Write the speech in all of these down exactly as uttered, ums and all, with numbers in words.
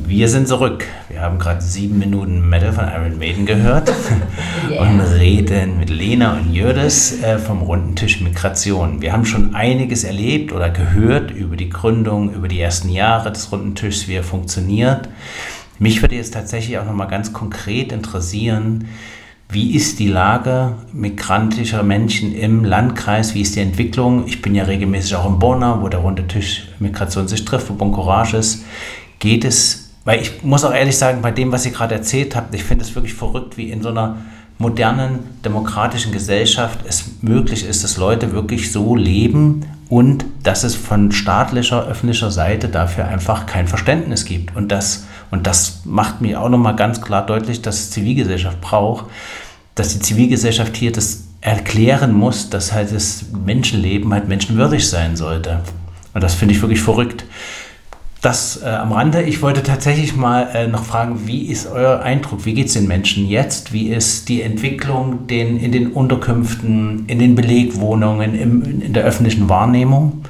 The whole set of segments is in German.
Wir sind zurück. Wir haben gerade sieben Minuten Metal von Iron Maiden gehört yeah. und reden mit Lena und Jördis äh, vom runden Tisch Migration. Wir haben schon einiges erlebt oder gehört über die Gründung, über die ersten Jahre des runden Tischs, wie er funktioniert. Mich würde jetzt tatsächlich auch nochmal ganz konkret interessieren, wie ist die Lage migrantischer Menschen im Landkreis? Wie ist die Entwicklung? Ich bin ja regelmäßig auch in Borna, wo der runde Tisch Migration sich trifft, wo Bon Courage ist. Geht es, weil ich muss auch ehrlich sagen, bei dem, was ihr gerade erzählt habt, ich finde es wirklich verrückt, wie in so einer modernen, demokratischen Gesellschaft es möglich ist, dass Leute wirklich so leben und dass es von staatlicher, öffentlicher Seite dafür einfach kein Verständnis gibt. Und das, und das macht mir auch nochmal ganz klar deutlich, dass es Zivilgesellschaft braucht, dass die Zivilgesellschaft hier das erklären muss, dass halt das Menschenleben halt menschenwürdig sein sollte. Und das finde ich wirklich verrückt. Das äh, am Rande. Ich wollte tatsächlich mal äh, noch fragen, wie ist euer Eindruck? Wie geht es den Menschen jetzt? Wie ist die Entwicklung den, in den Unterkünften, in den Belegwohnungen, im, in der öffentlichen Wahrnehmung?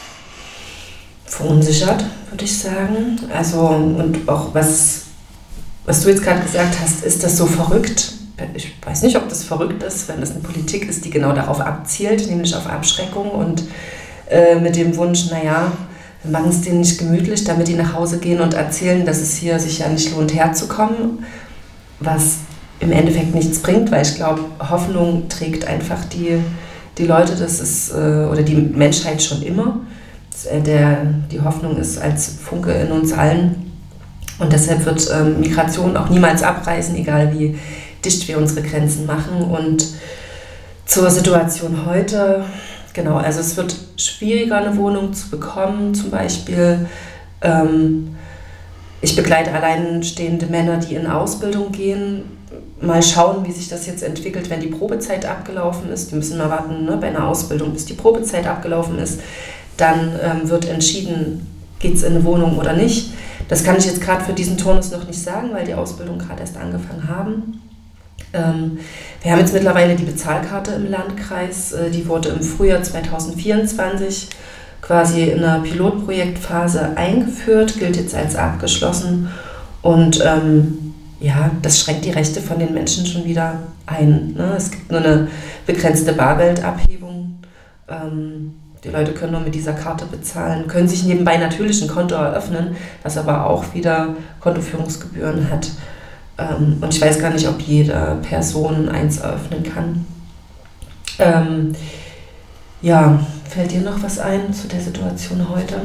Verunsichert, würde ich sagen. Also, und auch was, was du jetzt gerade gesagt hast, ist das so verrückt? Ich weiß nicht, ob das verrückt ist, wenn das eine Politik ist, die genau darauf abzielt, nämlich auf Abschreckung und äh, mit dem Wunsch, naja, wir machen es denen nicht gemütlich, damit die nach Hause gehen und erzählen, dass es hier sich ja nicht lohnt, herzukommen, was im Endeffekt nichts bringt, weil ich glaube, Hoffnung trägt einfach die, die Leute, das ist, oder die Menschheit schon immer. Der, die Hoffnung ist als Funke in uns allen und deshalb wird ähm, Migration auch niemals abreißen, egal wie dicht wir unsere Grenzen machen. Und zur Situation heute... Genau, also es wird schwieriger, eine Wohnung zu bekommen. Zum Beispiel, ähm, ich begleite alleinstehende Männer, die in Ausbildung gehen. Mal schauen, wie sich das jetzt entwickelt, wenn die Probezeit abgelaufen ist. Die müssen mal warten, ne, bei einer Ausbildung, bis die Probezeit abgelaufen ist. Dann ähm, wird entschieden, geht es in eine Wohnung oder nicht. Das kann ich jetzt gerade für diesen Turnus noch nicht sagen, weil die Ausbildung gerade erst angefangen haben. Ähm, wir haben jetzt mittlerweile die Bezahlkarte im Landkreis, äh, die wurde im Frühjahr zwanzig vierundzwanzig quasi in einer Pilotprojektphase eingeführt, gilt jetzt als abgeschlossen und ähm, ja, das schränkt die Rechte von den Menschen schon wieder ein. Ne? Es gibt nur eine begrenzte Bargeldabhebung, ähm, die Leute können nur mit dieser Karte bezahlen, können sich nebenbei natürlich ein Konto eröffnen, das aber auch wieder Kontoführungsgebühren hat. Und ich weiß gar nicht, ob jede Person eins eröffnen kann. Ähm, ja, fällt dir noch was ein zu der Situation heute?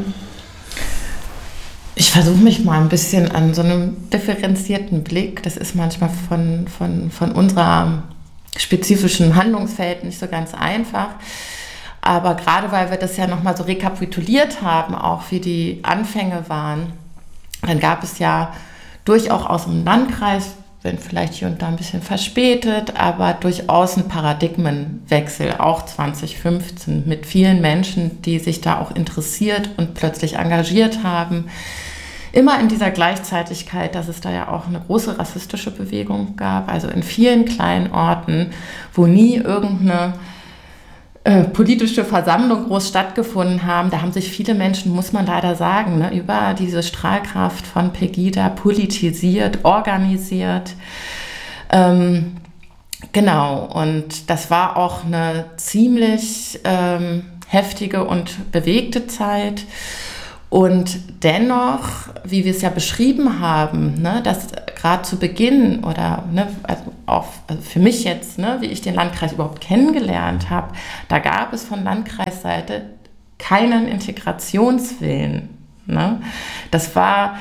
Ich versuche mich mal ein bisschen an so einem differenzierten Blick. Das ist manchmal von, von, von unserer spezifischen Handlungsfeld nicht so ganz einfach. Aber gerade weil wir das ja nochmal so rekapituliert haben, auch wie die Anfänge waren, dann gab es ja durchaus aus dem Landkreis, wenn vielleicht hier und da ein bisschen verspätet, aber durchaus ein Paradigmenwechsel, auch zwanzig fünfzehn, mit vielen Menschen, die sich da auch interessiert und plötzlich engagiert haben. Immer in dieser Gleichzeitigkeit, dass es da ja auch eine große rassistische Bewegung gab, also in vielen kleinen Orten, wo nie irgendeine Äh, politische Versammlung groß stattgefunden haben. Da haben sich viele Menschen, muss man leider sagen, ne, über diese Strahlkraft von Pegida politisiert, organisiert. Ähm, genau, und das war auch eine ziemlich ähm, heftige und bewegte Zeit. Und dennoch, wie wir es ja beschrieben haben, ne, dass gerade zu Beginn oder ne, also auch also für mich jetzt, ne, wie ich den Landkreis überhaupt kennengelernt habe, da gab es von Landkreisseite keinen Integrationswillen. Ne? Das war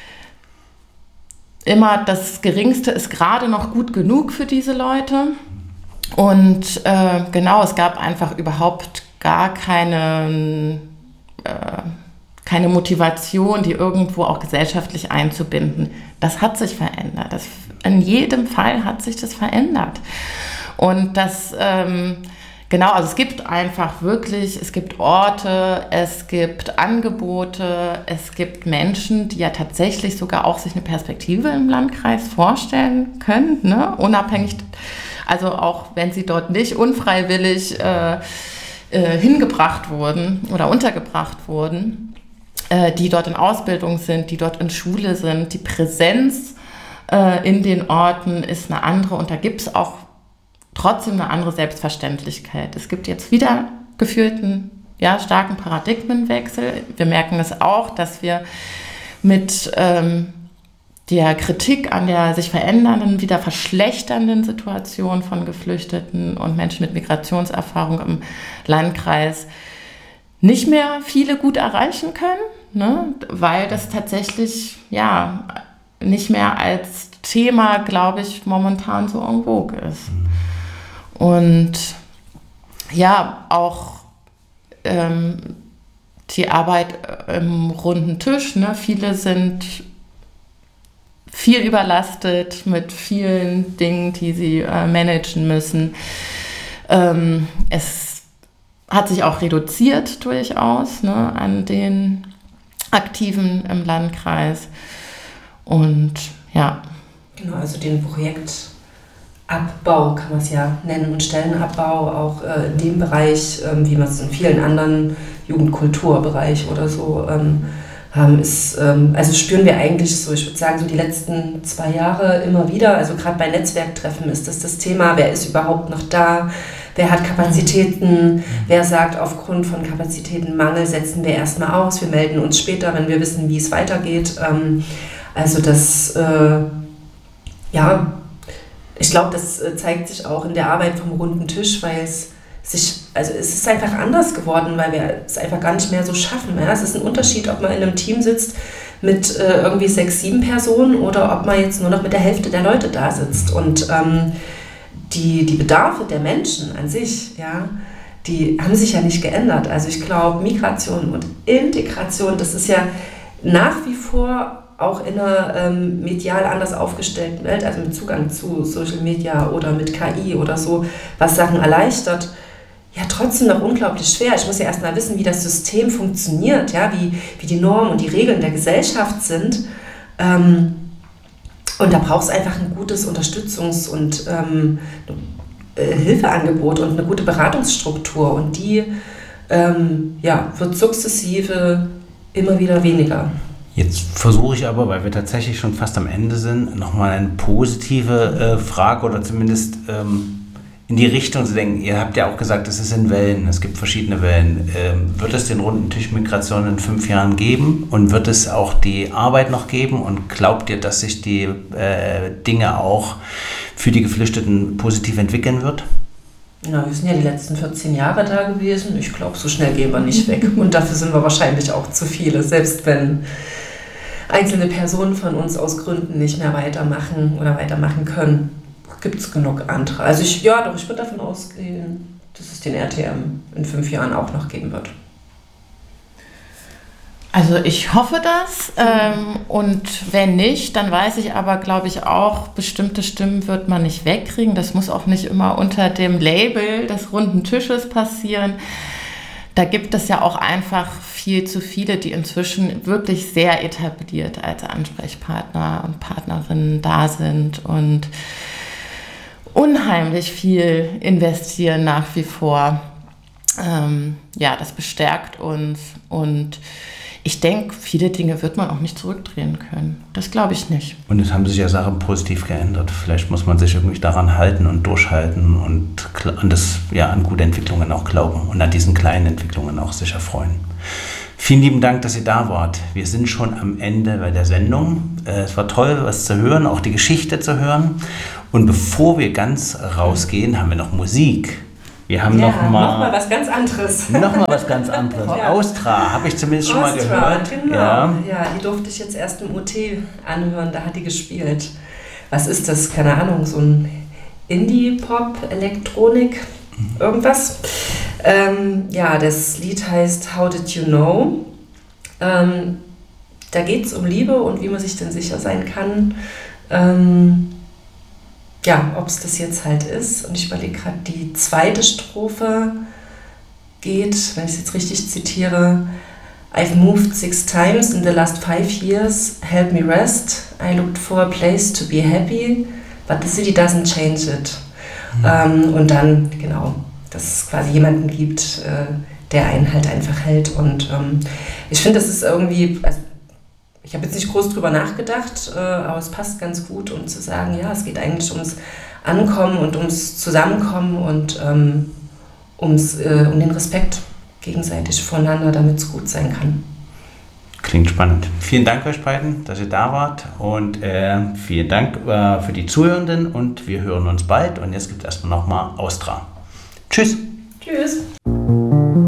immer das Geringste, ist gerade noch gut genug für diese Leute. Und äh, genau, es gab einfach überhaupt gar keine... Äh, keine Motivation, die irgendwo auch gesellschaftlich einzubinden. Das hat sich verändert. Das, in jedem Fall hat sich das verändert. Und das, ähm, genau, also es gibt einfach wirklich, es gibt Orte, es gibt Angebote, es gibt Menschen, die ja tatsächlich sogar auch sich eine Perspektive im Landkreis vorstellen können, ne? Unabhängig, also auch wenn sie dort nicht unfreiwillig äh, äh, hingebracht wurden oder untergebracht wurden. äh, die dort in Ausbildung sind, die dort in Schule sind. Die Präsenz äh, in den Orten ist eine andere und da gibt es auch trotzdem eine andere Selbstverständlichkeit. Es gibt jetzt wieder gefühlten, ja, starken Paradigmenwechsel. Wir merken es auch, dass wir mit ähm, der Kritik an der sich verändernden, wieder verschlechternden Situation von Geflüchteten und Menschen mit Migrationserfahrung im Landkreis nicht mehr viele gut erreichen können, ne? Weil das tatsächlich ja nicht mehr als Thema, glaube ich, momentan so en vogue ist. Und ja, auch ähm, die Arbeit im runden Tisch, ne? Viele sind viel überlastet mit vielen Dingen, die sie äh, managen müssen. Ähm, es hat sich auch reduziert durchaus, ne, an den Aktiven im Landkreis. Und ja. Genau, also den Projektabbau kann man es ja nennen und Stellenabbau auch äh, in dem Bereich, ähm, wie man es in vielen anderen Jugendkulturbereich oder so ähm, haben, ist, ähm, also spüren wir eigentlich so, ich würde sagen, so die letzten zwei Jahre immer wieder, also gerade bei Netzwerktreffen ist das das Thema, wer ist überhaupt noch da, wer hat Kapazitäten, wer sagt, aufgrund von Kapazitätenmangel setzen wir erstmal aus, wir melden uns später, wenn wir wissen, wie es weitergeht. Ähm, also das, äh, ja, ich glaube, das äh, zeigt sich auch in der Arbeit vom runden Tisch, weil es sich, also es ist einfach anders geworden, weil wir es einfach gar nicht mehr so schaffen. Ja? Es ist ein Unterschied, ob man in einem Team sitzt mit äh, irgendwie sechs, sieben Personen oder ob man jetzt nur noch mit der Hälfte der Leute da sitzt. Und ähm, die, die Bedarfe der Menschen an sich, ja, die haben sich ja nicht geändert. Also ich glaube, Migration und Integration, das ist ja nach wie vor auch in einer ähm, medial anders aufgestellten Welt, also mit Zugang zu Social Media oder mit K I oder so, was Sachen erleichtert, ja trotzdem noch unglaublich schwer. Ich muss ja erstmal wissen, wie das System funktioniert, ja, wie, wie die Normen und die Regeln der Gesellschaft sind. Ähm, und da braucht es einfach ein gutes Unterstützungs- und ähm, äh, Hilfeangebot und eine gute Beratungsstruktur. Und die ähm, ja, wird sukzessive immer wieder weniger. Jetzt versuche ich aber, weil wir tatsächlich schon fast am Ende sind, nochmal eine positive äh, Frage oder zumindest ähm, in die Richtung zu denken. Ihr habt ja auch gesagt, es ist in Wellen, es gibt verschiedene Wellen. Ähm, wird es den runden Tisch Migration in fünf Jahren geben und wird es auch die Arbeit noch geben und glaubt ihr, dass sich die äh, Dinge auch für die Geflüchteten positiv entwickeln wird? Na, wir sind ja die letzten vierzehn Jahre da gewesen. Ich glaube, so schnell gehen wir nicht weg. Und dafür sind wir wahrscheinlich auch zu viele, selbst wenn einzelne Personen von uns aus Gründen nicht mehr weitermachen oder weitermachen können. Gibt es genug andere. Also ich, ja, doch, ich würde davon ausgehen, dass es den R T M in fünf Jahren auch noch geben wird. Also ich hoffe das ähm, und wenn nicht, dann weiß ich aber, glaube ich, auch, bestimmte Stimmen wird man nicht wegkriegen. Das muss auch nicht immer unter dem Label des runden Tisches passieren. Da gibt es ja auch einfach viel zu viele, die inzwischen wirklich sehr etabliert als Ansprechpartner und Partnerinnen da sind und unheimlich viel investieren nach wie vor. Ähm, ja, das bestärkt uns und ich denke, viele Dinge wird man auch nicht zurückdrehen können. Das glaube ich nicht. Und es haben sich ja Sachen positiv geändert. Vielleicht muss man sich irgendwie daran halten und durchhalten und an, das, ja, an gute Entwicklungen auch glauben und an diesen kleinen Entwicklungen auch sich erfreuen. Vielen lieben Dank, dass ihr da wart. Wir sind schon am Ende bei der Sendung. Es war toll, was zu hören, auch die Geschichte zu hören. Und bevor wir ganz rausgehen, haben wir noch Musik. Wir haben ja, noch mal, noch mal was ganz anderes. Noch mal was ganz anderes. Ja. Austra, habe ich zumindest schon Austra, mal gehört. Genau. Ja. ja, die durfte ich jetzt erst im U T anhören, da hat die gespielt. Was ist das? Keine Ahnung, so ein Indie-Pop, Elektronik, irgendwas. Ähm, ja, das Lied heißt How Did You Know? Ähm, da geht es um Liebe und wie man sich denn sicher sein kann. Ähm, Ja, ob es das jetzt halt ist. Und ich überlege gerade, die zweite Strophe geht, wenn ich es jetzt richtig zitiere, I've moved six times in the last five years, help me rest. I looked for a place to be happy, but the city doesn't change it. Mhm. Ähm, und dann, genau, dass es quasi jemanden gibt, äh, der einen halt einfach hält. Und ähm, ich finde, das ist irgendwie, also ich habe jetzt nicht groß drüber nachgedacht, äh, aber es passt ganz gut, um zu sagen, ja, es geht eigentlich ums Ankommen und ums Zusammenkommen und ähm, ums, äh, um den Respekt gegenseitig voneinander, damit es gut sein kann. Klingt spannend. Vielen Dank euch beiden, dass ihr da wart und äh, vielen Dank äh, für die Zuhörenden und wir hören uns bald und jetzt gibt es erstmal nochmal Austra. Tschüss. Tschüss.